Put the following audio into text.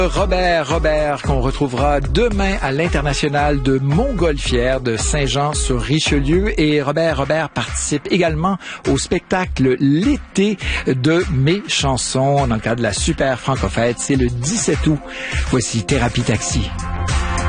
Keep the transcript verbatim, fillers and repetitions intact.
Robert, Robert, qu'on retrouvera demain à l'International de Montgolfière de Saint-Jean-sur-Richelieu. Et Robert, Robert participe également au spectacle L'été de mes chansons dans le cadre de la Super Francofête. C'est le dix-sept août. Voici Thérapie Taxi.